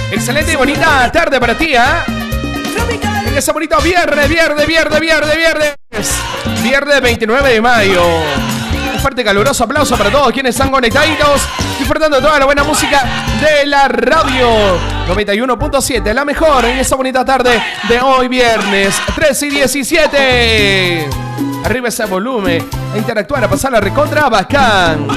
Excelente y bonita tarde para ti, ¿eh? En ese bonito viernes 29 de mayo. Un fuerte caluroso aplauso para todos quienes están conectaditos, disfrutando de toda la buena música de la radio 91.7, la mejor en esta bonita tarde de hoy viernes 13:17. Arriba ese volumen, a interactuar, a pasar la recontra bacán.